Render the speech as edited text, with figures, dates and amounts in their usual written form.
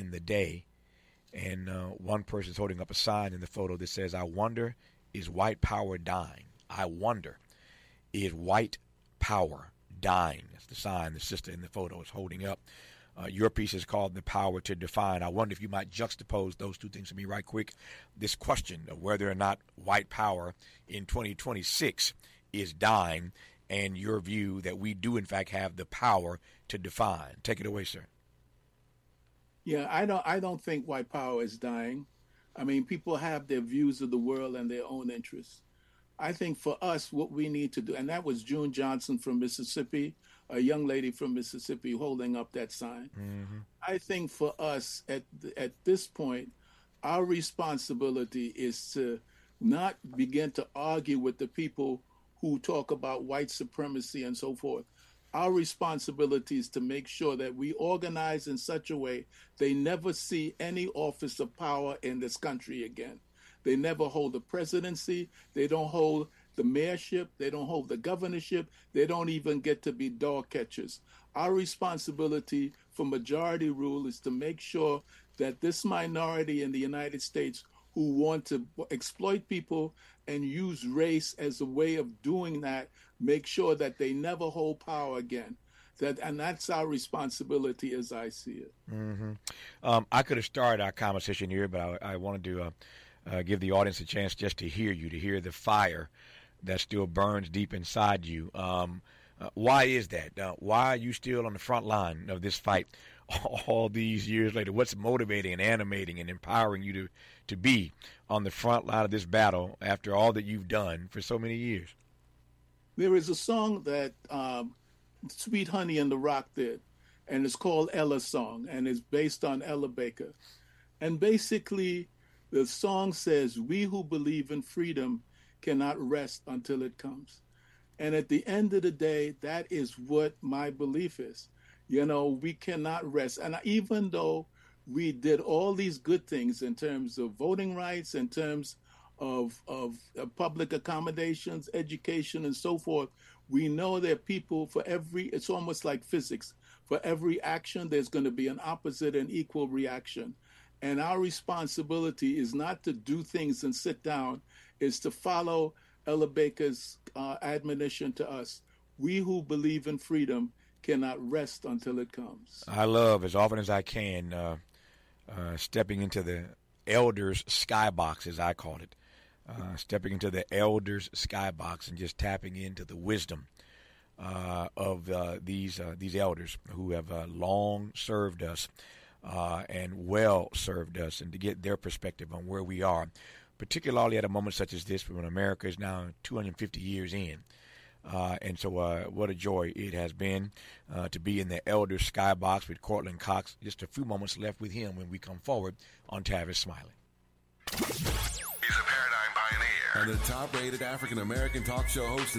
in the day, and one person's holding up a sign in the photo that says, "I wonder, is white power dying? I wonder, is white power dying?" That's the sign the sister in the photo is holding up. Your piece is called "The Power to Define." I wonder if you might juxtapose those two things for me right quick. This question of whether or not white power in 2026 is dying, and your view that we do in fact have the power to define. Take it away, sir. Yeah, I don't think white power is dying. I mean, people have their views of the world and their own interests. I think for us, what we need to do, and that was June Johnson from Mississippi, a young lady from Mississippi holding up that sign. Mm-hmm. I think for us at this point, our responsibility is to not begin to argue with the people who talk about white supremacy and so forth. Our responsibility is to make sure that we organize in such a way they never see any office of power in this country again. They never hold the presidency. They don't hold the mayorship. They don't hold the governorship. They don't even get to be dog catchers. Our responsibility for majority rule is to make sure that this minority in the United States who want to exploit people and use race as a way of doing that, make sure that they never hold power again. And that's our responsibility as I see it. Mm-hmm. I could have started our conversation here, but I wanted to give the audience a chance just to hear you, to hear the fire that still burns deep inside you. Why is that? Why are you still on the front line of this fight all these years later? What's motivating and animating and empowering you to be on the front line of this battle after all that you've done for so many years? There is a song that Sweet Honey and the Rock did, and it's called Ella's Song, and it's based on Ella Baker. And basically, the song says, "We who believe in freedom cannot rest until it comes." And at the end of the day, that is what my belief is. You know, we cannot rest. And even though we did all these good things in terms of voting rights, in terms of public accommodations, education, and so forth, we know that people it's almost like physics. For every action, there's going to be an opposite and equal reaction. And our responsibility is not to do things and sit down, is to follow Ella Baker's admonition to us. We who believe in freedom cannot rest until it comes. I love, as often as I can, stepping into the elders' skybox, as I call it, stepping into the elders' skybox and just tapping into the wisdom of these elders who have long served us and well served us, and to get their perspective on where we are, particularly at a moment such as this when America is now 250 years in. And so what a joy it has been to be in the Elder Skybox with Cortland Cox. Just a few moments left with him when we come forward on Tavis Smiley. He's a paradigm pioneer and the top-rated African-American talk show host